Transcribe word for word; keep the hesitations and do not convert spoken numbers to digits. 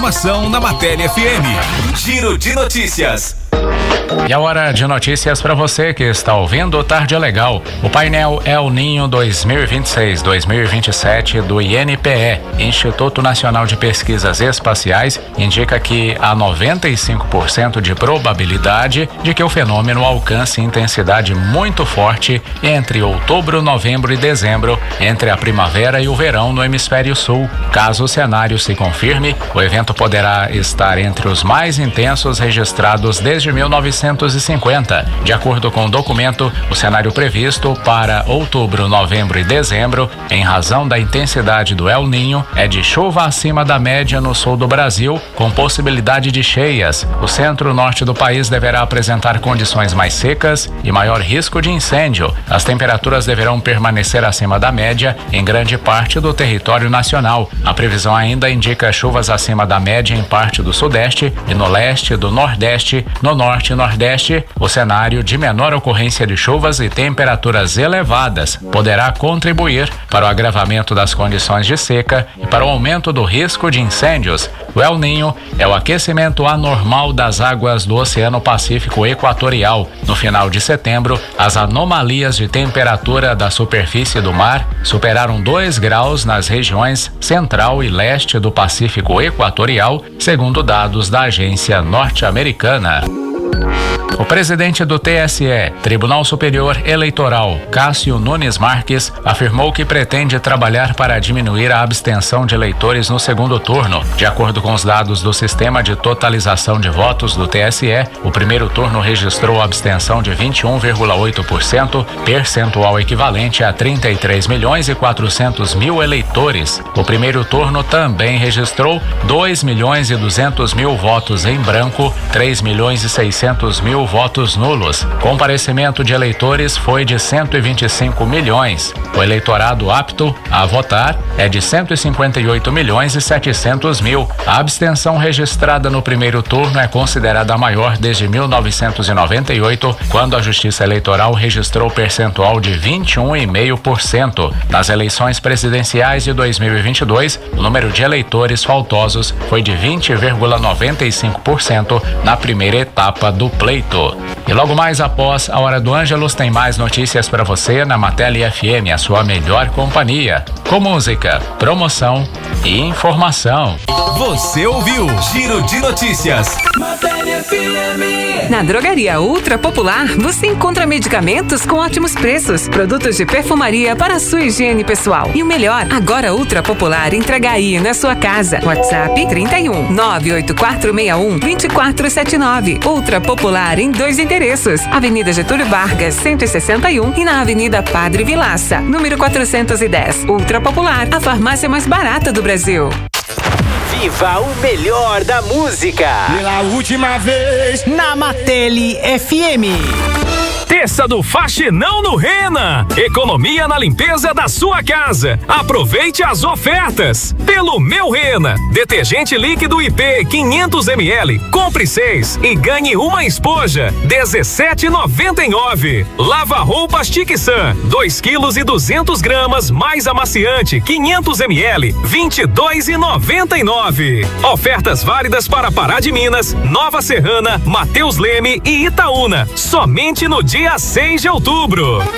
informação na Matéria F M. Giro de notícias. E a hora de notícias para você que está ouvindo Tarde Legal. O painel El Ninho dois mil e vinte e seis dois mil e vinte e sete do I N P E, Instituto Nacional de Pesquisas Espaciais, indica que há noventa e cinco por cento de probabilidade de que o fenômeno alcance intensidade muito forte entre outubro, novembro e dezembro, entre a primavera e o verão no hemisfério sul. Caso o cenário se confirme, o evento poderá estar entre os mais intensos registrados desde mil novecentos e cinquenta. De acordo com o documento, o cenário previsto para outubro, novembro e dezembro, em razão da intensidade do El Ninho, é de chuva acima da média no sul do Brasil, com possibilidade de cheias. O centro-norte do país deverá apresentar condições mais secas e maior risco de incêndio. As temperaturas deverão permanecer acima da média em grande parte do território nacional. A previsão ainda indica chuvas acima da média em parte do sudeste e no leste do nordeste. No norte e nordeste, o cenário de menor ocorrência de chuvas e temperaturas elevadas poderá contribuir para o agravamento das condições de seca e para o aumento do risco de incêndios. O El Ninho é o aquecimento anormal das águas do Oceano Pacífico Equatorial. No final de setembro, as anomalias de temperatura da superfície do mar superaram dois graus nas regiões central e leste do Pacífico Equatorial, segundo dados da agência norte-americana. O presidente do T S E, Tribunal Superior Eleitoral, Cássio Nunes Marques, afirmou que pretende trabalhar para diminuir a abstenção de eleitores no segundo turno. De acordo com os dados do Sistema de Totalização de Votos do T S E, o primeiro turno registrou abstenção de vinte e um vírgula oito por cento, percentual equivalente a trinta e três milhões e quatrocentos mil eleitores. O primeiro turno também registrou dois milhões e duzentos mil votos em branco, três milhões e seiscentos mil votos nulos. Comparecimento de eleitores foi de cento e vinte e cinco milhões. O eleitorado apto a votar é de cento e cinquenta e oito milhões e setecentos mil. A abstenção registrada no primeiro turno é considerada a maior desde mil novecentos e noventa e oito, quando a Justiça Eleitoral registrou percentual de vinte e um vírgula cinco por cento. Nas eleições presidenciais de dois mil e vinte e dois, o número de eleitores faltosos foi de vinte vírgula noventa e cinco por cento na primeira etapa do pleito. E logo mais após a Hora do Ângelus tem mais notícias para você na Matéria F M, a sua melhor companhia. Com música, promoção e informação. Você ouviu Giro de Notícias. Matéria F M. Na Drogaria Ultra Popular, você encontra medicamentos com ótimos preços, produtos de perfumaria para a sua higiene pessoal. E o melhor, agora Ultra Popular entrega aí na sua casa. WhatsApp trinta e um, nove oito quatro seis um, dois quatro sete nove. Ultra Popular em dois endereços. Avenida Getúlio Vargas, cento e sessenta e um e na Avenida Padre Vilaça, número quatrocentos e dez. Ultra Popular, a farmácia mais barata do Brasil. Viva o melhor da música. Pela última vez na Mateli F M. Terça do Faxinão no Rena. Economia na limpeza da sua casa. Aproveite as ofertas. Pelo Meu Rena. Detergente líquido I P quinhentos mililitros. Compre seis e ganhe uma esponja. dezessete reais e noventa e nove centavos. Lava roupas Tixan. dois quilos e duzentas gramas mais amaciante quinhentos mililitros. vinte e dois reais e noventa e nove centavos. Ofertas válidas para Pará de Minas, Nova Serrana, Mateus Leme e Itaúna. Somente no dia seis de outubro.